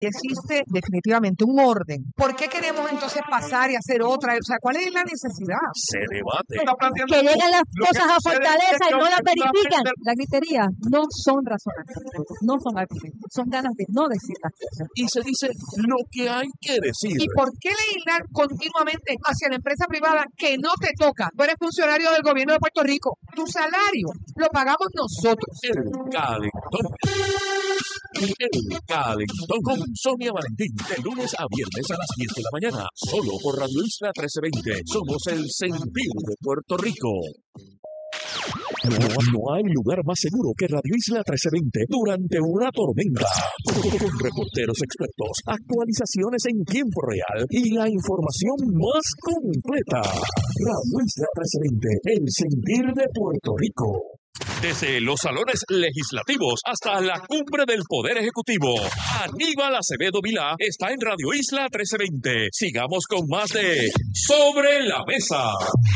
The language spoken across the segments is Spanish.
existe definitivamente un orden. ¿Por qué queremos entonces pasar y hacer otra? O sea, ¿cuál es la necesidad? Se debate. Que llegan las cosas a Fortaleza y no las verifican. La gritería no son razonamientos, no son argumentos, son ganas de no decir las cosas. Y se dice lo que hay que decir. ¿Y por qué legislar continuamente hacia la empresa privada que no te toca? Tú eres funcionario del gobierno de Puerto Rico. Tu salario lo pagamos nosotros. El Calentón. El Calentón con Sonia Valentín. De lunes a viernes a las 10 de la mañana. Solo por Radio Isla 1320. Somos el sentir de Puerto Rico. No hay lugar más seguro que Radio Isla 1320 durante una tormenta. Con reporteros expertos, actualizaciones en tiempo real y la información más completa. Radio Isla 1320, el sentir de Puerto Rico. Desde los salones legislativos hasta la cumbre del Poder Ejecutivo, Aníbal Acevedo Vilá está en Radio Isla 1320. Sigamos con más de Sobre la Mesa.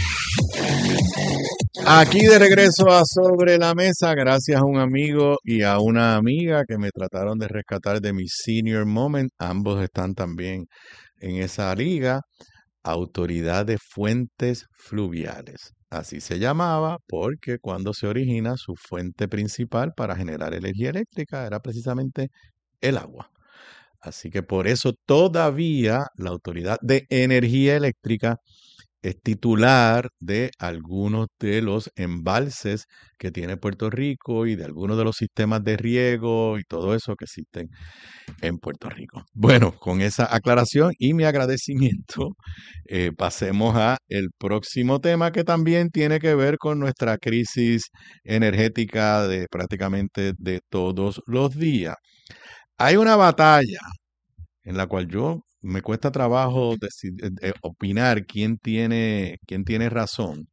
Aquí de regreso a Sobre la Mesa, gracias a un amigo y a una amiga que me trataron de rescatar de mi senior moment. Ambos están también en esa liga. Autoridad de Fuentes Fluviales. Así se llamaba porque cuando se origina su fuente principal para generar energía eléctrica era precisamente el agua. Así que por eso todavía la Autoridad de Energía Eléctrica es titular de algunos de los embalses que tiene Puerto Rico y de algunos de los sistemas de riego y todo eso que existen en Puerto Rico. Bueno, con esa aclaración y mi agradecimiento, pasemos a el próximo tema que también tiene que ver con nuestra crisis energética de prácticamente de todos los días. Hay una batalla en la cual me cuesta trabajo opinar quién tiene razón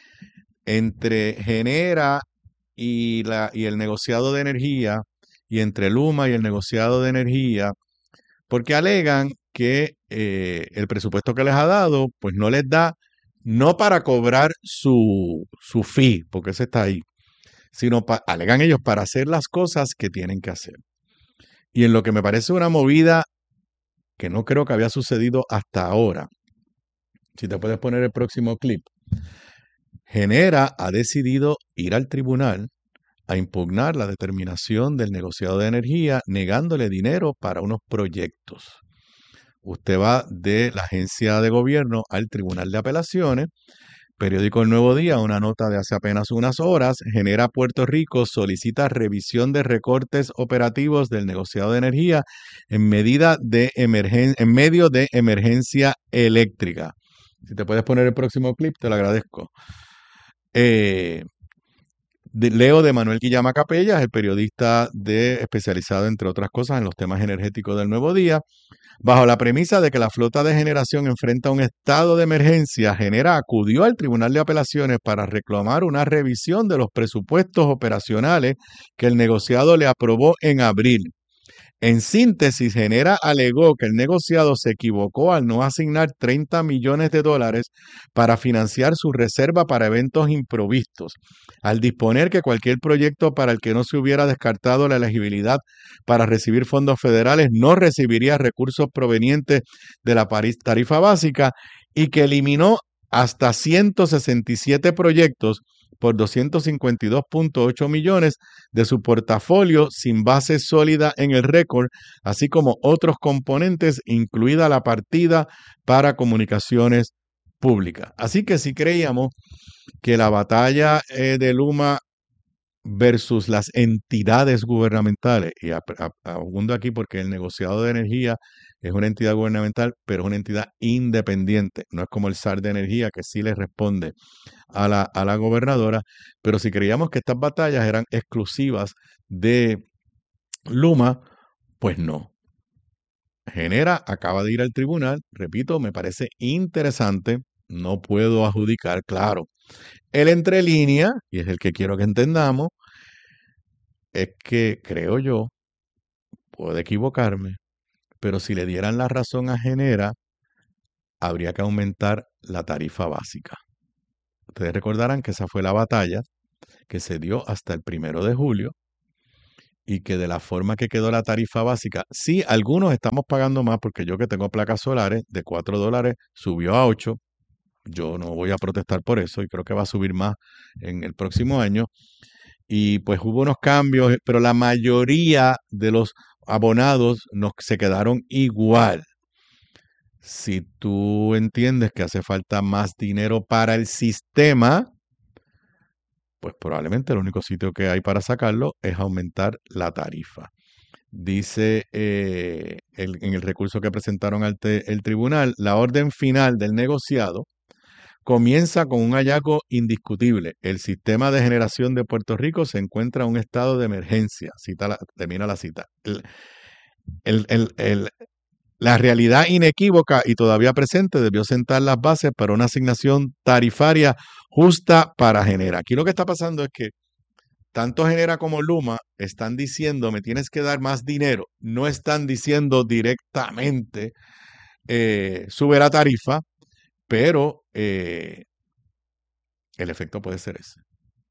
entre Genera y el negociado de energía y entre Luma y el negociado de energía, porque alegan que el presupuesto que les ha dado pues no les da, no para cobrar su fee, porque ese está ahí, sino alegan ellos para hacer las cosas que tienen que hacer. Y en lo que me parece una movida que no creo que había sucedido hasta ahora. Si te puedes poner el próximo clip. Genera ha decidido ir al tribunal a impugnar la determinación del negociado de energía, negándole dinero para unos proyectos. Usted va de la agencia de gobierno al Tribunal de Apelaciones. Periódico El Nuevo Día, una nota de hace apenas unas horas. Genera Puerto Rico solicita revisión de recortes operativos del negociado de energía en medio de emergencia eléctrica. Si te puedes poner el próximo clip, te lo agradezco. Leo de Manuel Guillama Capellas, el periodista especializado, entre otras cosas, en los temas energéticos del Nuevo Día. Bajo la premisa de que la flota de generación enfrenta un estado de emergencia, Genera acudió al Tribunal de Apelaciones para reclamar una revisión de los presupuestos operacionales que el negociado le aprobó en abril. En síntesis, Genera alegó que el negociado se equivocó al no asignar $30 millones para financiar su reserva para eventos imprevistos, al disponer que cualquier proyecto para el que no se hubiera descartado la elegibilidad para recibir fondos federales no recibiría recursos provenientes de la tarifa básica y que eliminó hasta 167 proyectos por 252.8 millones de su portafolio sin base sólida en el récord, así como otros componentes, incluida la partida para comunicaciones públicas. Así que si creíamos que la batalla de Luma versus las entidades gubernamentales, y abundo aquí porque el negociado de energía es una entidad gubernamental, pero es una entidad independiente, no es como el SAR de energía que sí le responde a la gobernadora, pero si creíamos que estas batallas eran exclusivas de Luma, pues no. Genera acaba de ir al tribunal, repito, me parece interesante, no puedo adjudicar, claro. El entre línea, y es el que quiero que entendamos, es que creo yo, puedo equivocarme, pero si le dieran la razón a Genera, habría que aumentar la tarifa básica. Ustedes recordarán que esa fue la batalla que se dio hasta el 1 de julio y que de la forma que quedó la tarifa básica, sí, algunos estamos pagando más porque yo que tengo placas solares de $4 subió a 8. Yo no voy a protestar por eso y creo que va a subir más en el próximo año. Y pues hubo unos cambios, pero la mayoría de los abonados se quedaron igual. Si tú entiendes que hace falta más dinero para el sistema, pues probablemente el único sitio que hay para sacarlo es aumentar la tarifa. Dice en el recurso que presentaron ante el tribunal, la orden final del negociado comienza con un hallazgo indiscutible. El sistema de generación de Puerto Rico se encuentra en un estado de emergencia. Termina la cita. El- el- el- la realidad inequívoca y todavía presente debió sentar las bases para una asignación tarifaria justa para Genera. Aquí lo que está pasando es que tanto Genera como Luma están diciendo, me tienes que dar más dinero. No están diciendo directamente, sube la tarifa, pero el efecto puede ser ese.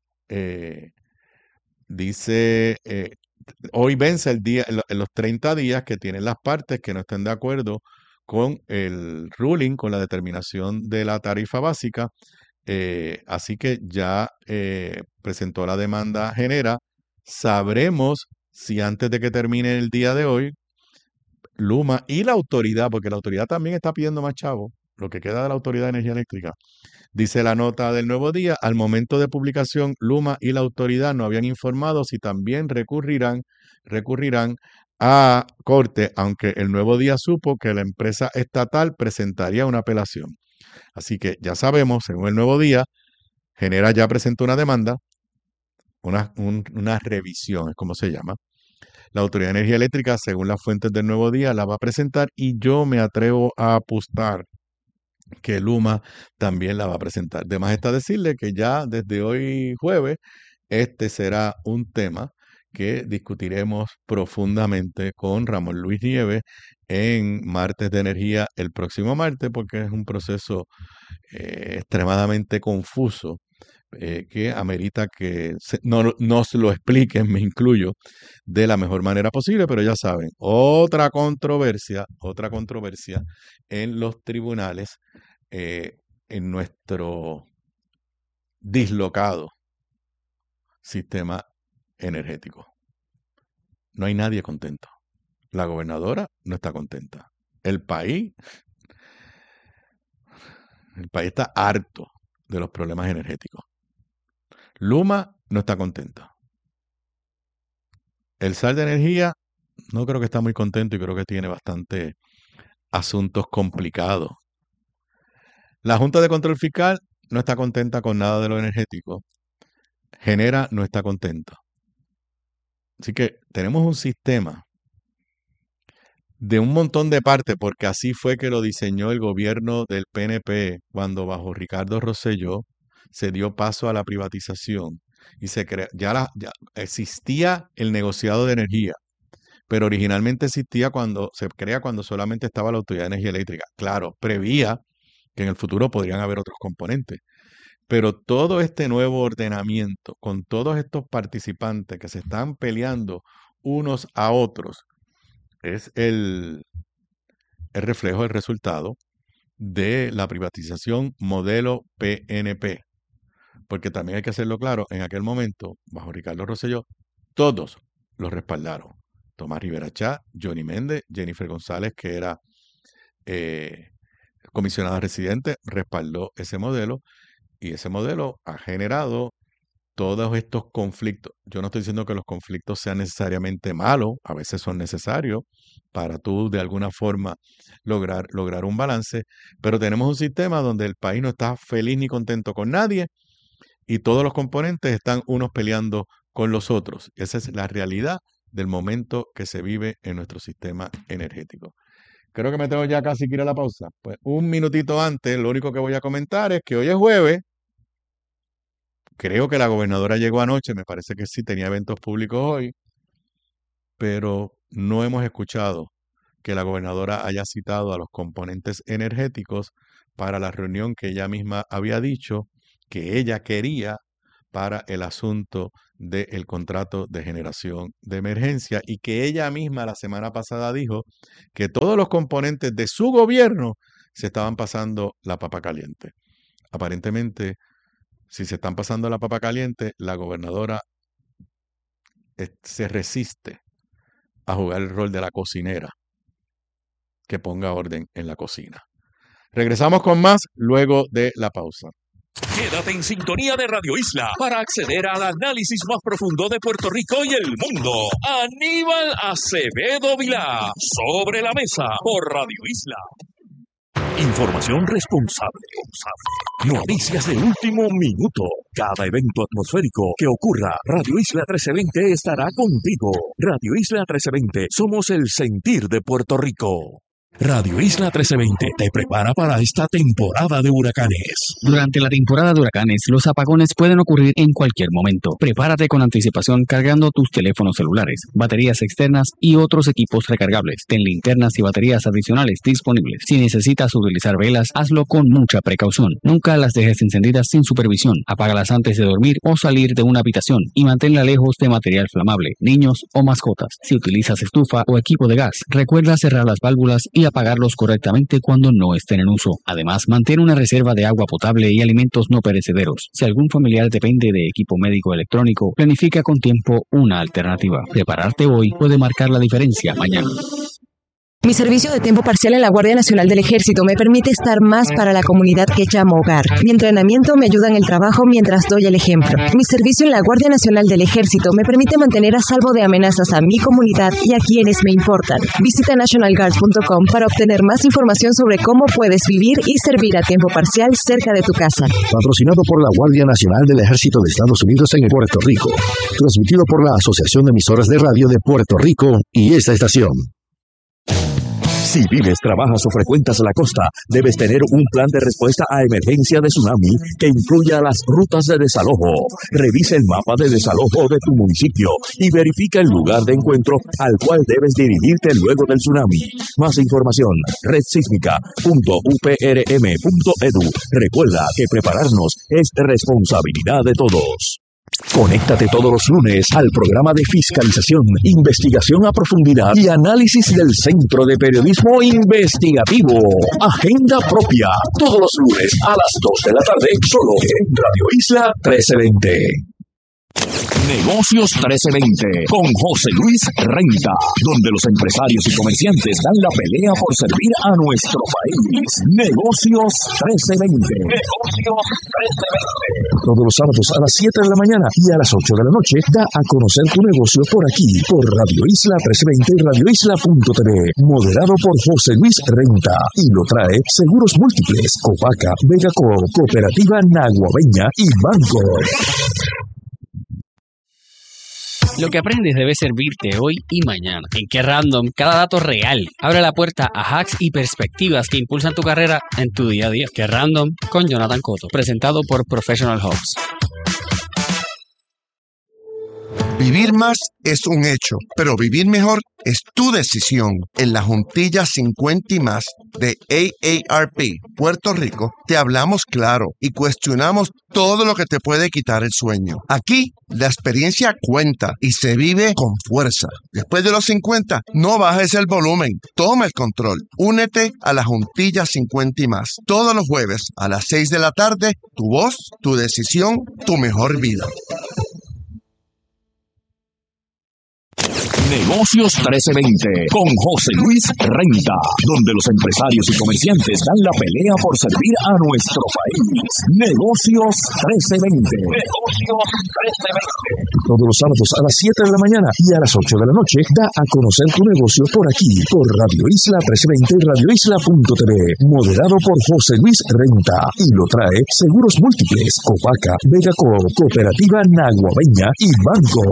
Dice, hoy vence el día, en los 30 días que tienen las partes que no estén de acuerdo con el ruling, con la determinación de la tarifa básica. Así que ya presentó la demanda Genera. Sabremos si antes de que termine el día de hoy, Luma y la autoridad, porque la autoridad también está pidiendo más chavo, lo que queda de la Autoridad de Energía Eléctrica. Dice la nota del Nuevo Día, al momento de publicación, Luma y la autoridad no habían informado si también recurrirán a corte, aunque el Nuevo Día supo que la empresa estatal presentaría una apelación. Así que ya sabemos, según el Nuevo Día, Genera ya presentó una demanda, una revisión, es como se llama. La Autoridad de Energía Eléctrica, según las fuentes del Nuevo Día, la va a presentar y yo me atrevo a apostar que Luma también la va a presentar. De más está decirle que ya desde hoy jueves, este será un tema que discutiremos profundamente con Ramón Luis Nieves en Martes de Energía el próximo martes, porque es un proceso extremadamente confuso que amerita que nos lo expliquen, me incluyo, de la mejor manera posible, pero ya saben, otra controversia en los tribunales en nuestro dislocado sistema energético. No hay nadie contento. La gobernadora no está contenta. El país está harto de los problemas energéticos. Luma no está contenta. El SAR de Energía no creo que está muy contento y creo que tiene bastante asuntos complicados. La Junta de Control Fiscal no está contenta con nada de lo energético. Genera no está contenta. Así que tenemos un sistema de un montón de partes, porque así fue que lo diseñó el gobierno del PNP cuando bajo Ricardo Rosselló se dio paso a la privatización y ya existía el negociado de energía, pero originalmente se crea cuando solamente estaba la Autoridad de Energía Eléctrica. Claro, prevía que en el futuro podrían haber otros componentes, pero todo este nuevo ordenamiento con todos estos participantes que se están peleando unos a otros es el reflejo, el resultado de la privatización modelo PNP. Porque también hay que hacerlo claro, en aquel momento, bajo Ricardo Rosselló, todos los respaldaron. Tomás Rivera Chá, Johnny Méndez, Jennifer González, que era comisionada residente, respaldó ese modelo y ese modelo ha generado todos estos conflictos. Yo no estoy diciendo que los conflictos sean necesariamente malos, a veces son necesarios para tú de alguna forma lograr un balance, pero tenemos un sistema donde el país no está feliz ni contento con nadie y todos los componentes están unos peleando con los otros. Esa es la realidad del momento que se vive en nuestro sistema energético. Creo que me tengo ya casi que ir a la pausa. Pues un minutito antes, lo único que voy a comentar es que hoy es jueves. Creo que la gobernadora llegó anoche, me parece que sí tenía eventos públicos hoy, pero no hemos escuchado que la gobernadora haya citado a los componentes energéticos para la reunión que ella misma había dicho que ella quería para el asunto del contrato de generación de emergencia y que ella misma la semana pasada dijo que todos los componentes de su gobierno se estaban pasando la papa caliente. Aparentemente, si se están pasando la papa caliente, la gobernadora se resiste a jugar el rol de la cocinera que ponga orden en la cocina. Regresamos con más luego de la pausa. Quédate en sintonía de Radio Isla para acceder al análisis más profundo de Puerto Rico y el mundo. Aníbal Acevedo Vilá, Sobre la Mesa, por Radio Isla. Información responsable. Noticias de último minuto. Cada evento atmosférico que ocurra, Radio Isla 1320 estará contigo. Radio Isla 1320, somos el sentir de Puerto Rico. Radio Isla 1320 te prepara para esta temporada de huracanes. Durante la temporada de huracanes, los apagones pueden ocurrir en cualquier momento. Prepárate con anticipación cargando tus teléfonos celulares, baterías externas y otros equipos recargables. Ten linternas y baterías adicionales disponibles. Si necesitas utilizar velas, hazlo con mucha precaución. Nunca las dejes encendidas sin supervisión. Apágalas antes de dormir o salir de una habitación y manténla lejos de material flamable, niños o mascotas. Si utilizas estufa o equipo de gas, recuerda cerrar las válvulas y apagarlos correctamente cuando no estén en uso. Además, mantén una reserva de agua potable y alimentos no perecederos. Si algún familiar depende de equipo médico electrónico, planifica con tiempo una alternativa. Prepararte hoy puede marcar la diferencia mañana. Mi servicio de tiempo parcial en la Guardia Nacional del Ejército me permite estar más para la comunidad que llamo hogar. Mi entrenamiento me ayuda en el trabajo mientras doy el ejemplo. Mi servicio en la Guardia Nacional del Ejército me permite mantener a salvo de amenazas a mi comunidad y a quienes me importan. Visita nationalguard.com para obtener más información sobre cómo puedes vivir y servir a tiempo parcial cerca de tu casa. Patrocinado por la Guardia Nacional del Ejército de Estados Unidos en Puerto Rico. Transmitido por la Asociación de Emisoras de Radio de Puerto Rico y esta estación. Si vives, trabajas o frecuentas la costa, debes tener un plan de respuesta a emergencia de tsunami que incluya las rutas de desalojo. Revisa el mapa de desalojo de tu municipio y verifica el lugar de encuentro al cual debes dirigirte luego del tsunami. Más información, redsísmica.uprm.edu. Recuerda que prepararnos es responsabilidad de todos. Conéctate todos los lunes al programa de fiscalización, investigación a profundidad y análisis del Centro de Periodismo Investigativo. Agenda propia, todos los lunes a las 2 de la tarde, solo en Radio Isla 1320. Negocios 1320 con José Luis Renta, donde los empresarios y comerciantes dan la pelea por servir a nuestro país. Negocios 1320. Negocios 1320. Todos los sábados a las 7 de la mañana y a las 8 de la noche, da a conocer tu negocio por aquí, por Radio Isla 1320 y radioisla.tv. Moderado por José Luis Renta. Y lo trae Seguros Múltiples, Copaca, Vegaco, Cooperativa Naguabeña y Banco. Lo que aprendes debe servirte hoy y mañana. En Qué Random, cada dato real abre la puerta a hacks y perspectivas que impulsan tu carrera en tu día a día. Qué Random con Jonathan Cotto, presentado por Professional Hubs. Vivir más es un hecho, pero vivir mejor es tu decisión. En la Juntilla 50 y más de AARP, Puerto Rico, te hablamos claro y cuestionamos todo lo que te puede quitar el sueño. Aquí, la experiencia cuenta y se vive con fuerza. Después de los 50, no bajes el volumen, toma el control. Únete a la Juntilla 50 y más. Todos los jueves a las 6 de la tarde, tu voz, tu decisión, tu mejor vida. Negocios 1320 con José Luis Renta, donde los empresarios y comerciantes dan la pelea por servir a nuestro país. Negocios 1320. Negocios 1320. Todos los sábados a las 7 de la mañana y a las 8 de la noche, da a conocer tu negocio por aquí, por Radio Isla 1320 y radioisla.tv. Moderado por José Luis Renta. Y lo trae Seguros Múltiples, Copaca, Vegaco, Cooperativa Naguabeña y Banco.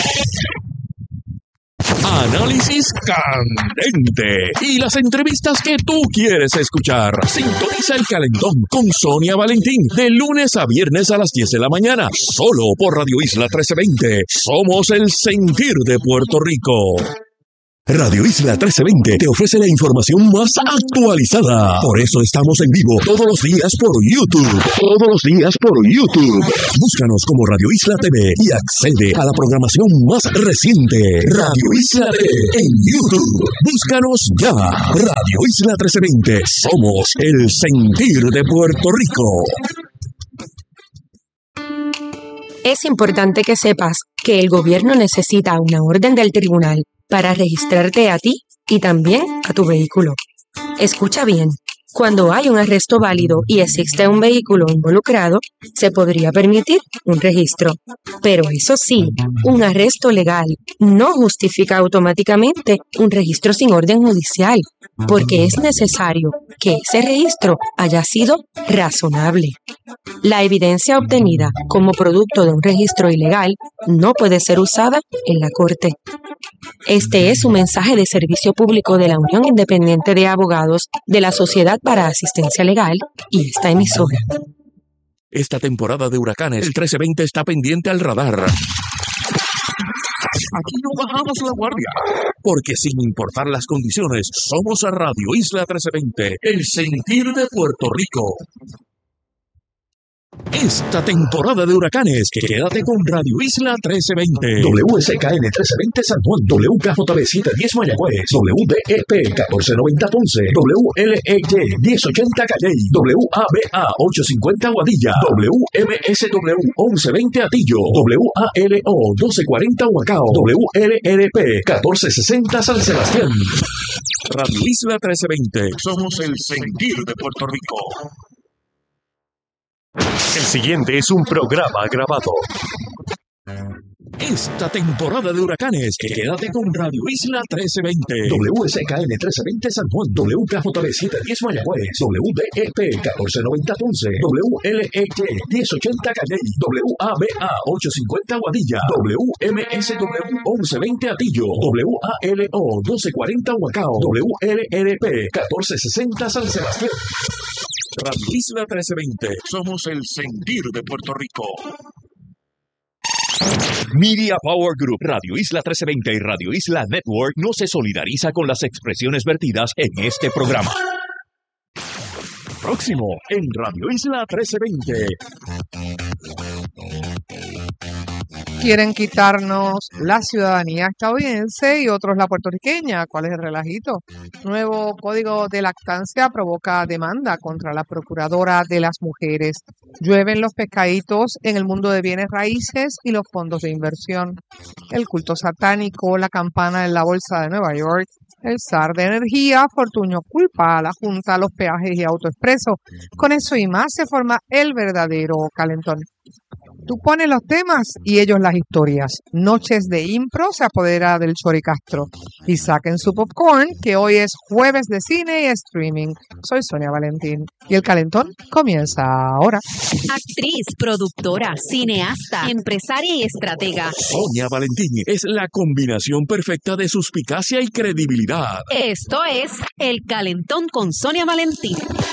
Análisis candente y las entrevistas que tú quieres escuchar. Sintoniza el Calentón con Sonia Valentín de lunes a viernes a las 10 de la mañana, solo por Radio Isla 1320. Somos el sentir de Puerto Rico. Radio Isla 1320 te ofrece la información más actualizada. Por eso estamos en vivo todos los días por YouTube. Todos los días por YouTube. Búscanos como Radio Isla TV y accede a la programación más reciente. Radio Isla TV en YouTube. Búscanos ya. Radio Isla 1320. Somos el sentir de Puerto Rico. Es importante que sepas que el gobierno necesita una orden del tribunal para registrarte a ti y también a tu vehículo. Escucha bien, cuando hay un arresto válido y existe un vehículo involucrado, se podría permitir un registro. Pero eso sí, un arresto legal no justifica automáticamente un registro sin orden judicial, porque es necesario que ese registro haya sido razonable. La evidencia obtenida como producto de un registro ilegal no puede ser usada en la corte. Este es un mensaje de servicio público de la Unión Independiente de Abogados de la Sociedad para Asistencia Legal y esta emisora. Esta temporada de huracanes, el 1320 está pendiente al radar. Aquí no bajamos la guardia, porque sin importar las condiciones, somos a Radio Isla 1320, el sentir de Puerto Rico. Esta temporada de huracanes, quédate con Radio Isla 1320. WSKN 1320 San Juan, WKJB 710 Mayagüez, WDEP 1490 Ponce, WLEY 1080 Calley, WABA 850 Guadilla, WMSW 1120 Atillo, WALO 1240 Huacao, WLRP 1460 San Sebastián. Radio Isla 1320, somos el sentir de Puerto Rico. El siguiente es un programa grabado. Esta temporada de huracanes, quédate con Radio Isla 1320. WSKN 1320 San Juan, WKJB 710 Mayagüez, WDEP 1490 Ponce, WLEY 1080 Calley, WABA 850 Guadilla, WMSW 1120 Atillo, WALO 1240 Huacao, WLRP 1460 San Sebastián. Radio Isla 1320, somos el sentir de Puerto Rico. Media Power Group, Radio Isla 1320 y Radio Isla Network no se solidariza con las expresiones vertidas en este programa. Próximo en Radio Isla 1320. Quieren quitarnos la ciudadanía estadounidense y otros la puertorriqueña. ¿Cuál es el relajito? Nuevo código de lactancia provoca demanda contra la procuradora de las mujeres. Llueven los pescaditos en el mundo de bienes raíces y los fondos de inversión. El culto satánico, la campana en la bolsa de Nueva York, el zar de energía, Fortuño culpa a la Junta, los peajes y AutoExpreso. Con eso y más se forma el verdadero calentón. Tú pones los temas y ellos las historias. Noches de Impro se apodera del Choricastro. Y saquen su popcorn, que hoy es jueves de cine y streaming. Soy Sonia Valentín. Y el calentón comienza ahora. Actriz, productora, cineasta, empresaria y estratega. Sonia Valentín es la combinación perfecta de suspicacia y credibilidad. Esto es El Calentón con Sonia Valentín.